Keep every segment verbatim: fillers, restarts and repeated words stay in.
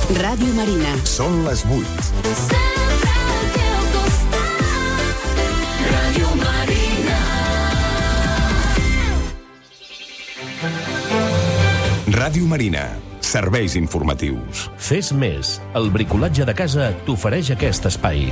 Ràdio Marina. Són les vuit. Sempre al teu costat. Ràdio Marina. Ràdio Marina. Serveis informatius. Fes més. El bricolatge de casa t'ofereix aquest espai.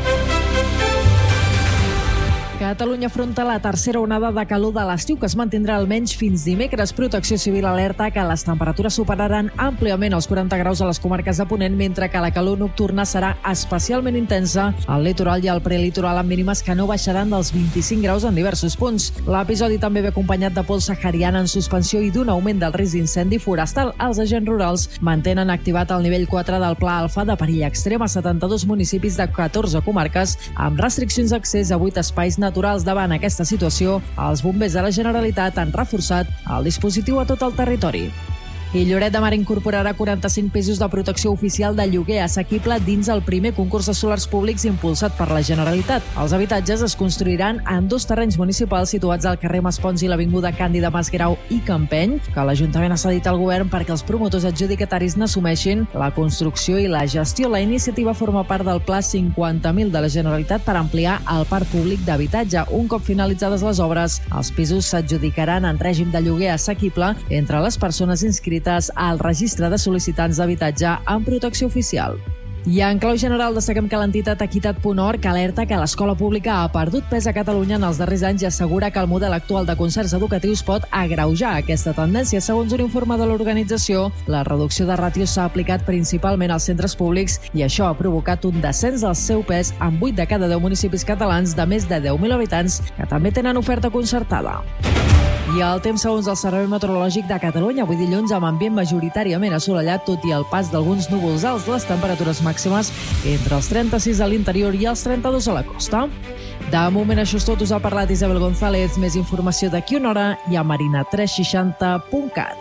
Catalunya afronta la tercera onada de calor de l'estiu, que es mantindrà almenys fins dimecres. Protecció Civil alerta que les temperatures superaran àmpliament els quaranta graus a les comarques de Ponent, mentre que la calor nocturna serà especialment intensa al litoral i al prelitoral, amb mínimes que no baixaran dels vint-i-cinc graus en diversos punts. L'episodi també ve acompanyat de pols sahariana en suspensió i d'un augment del risc d'incendi forestal. Els agents rurals mantenen activat el nivell quatre del Pla Alfa de perill extrem a setanta-dos municipis de catorze comarques, amb restriccions d'accés a vuit espais naturals. Davant aquesta situació, els bombers de la Generalitat han reforçat el dispositiu a tot el territori. I Lloret de Mar incorporarà quaranta-cinc pisos de protecció oficial de lloguer assequible dins el primer concurs de solars públics impulsat per la Generalitat. Els habitatges es construiran en dos terrenys municipals situats al carrer Maspons i l'avinguda Càndida Masgrau i Campeny, que l'Ajuntament ha cedit al govern perquè els promotors adjudicataris n'assumeixin la construcció i la gestió. La iniciativa forma part del Pla cinquanta mil de la Generalitat per ampliar el parc públic d'habitatge. Un cop finalitzades les obres, els pisos s'adjudicaran en règim de lloguer assequible entre les persones inscrites al registre de sol·licitants d'habitatge amb protecció oficial. I en clau general destaquem que l'entitat Equitat punt org alerta que l'escola pública ha perdut pes a Catalunya en els darrers anys i assegura que el model actual de concerts educatius pot agreujar aquesta tendència. Segons un informe de l'organització, la reducció de ràtios s'ha aplicat principalment als centres públics i això ha provocat un descens del seu pes en vuit de cada deu municipis catalans de més de deu mil habitants que també tenen oferta concertada. I el temps segons el Servei Meteorològic de Catalunya. Avui dilluns amb ambient majoritàriament assolellat, tot i el pas d'alguns núvols alts. Les temperatures màximes entre els trenta-sis a l'interior i els trenta-dos a la costa. De moment això és tot. Us ha parlat Isabel González. Més informació d'aquí una hora i a marina tres seixanta punt cat.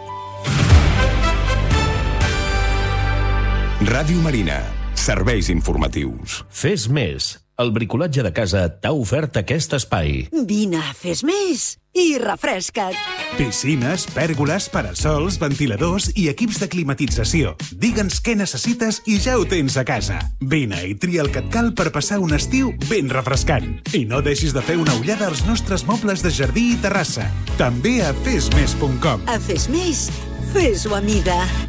Ràdio Marina. Serveis informatius. Fes més. El bricolatge de casa t'ha ofert aquest espai. Vine, fes més i refresca't. Piscines, pèrgoles, parasols, ventiladors i equips de climatització. Digue'ns què necessites i ja ho tens a casa. Vine i tria el que et cal per passar un estiu ben refrescant. I no deixis de fer una ullada als nostres mobles de jardí i terrassa. També a fes més punt com. A Fes Més, fes-ho a mida.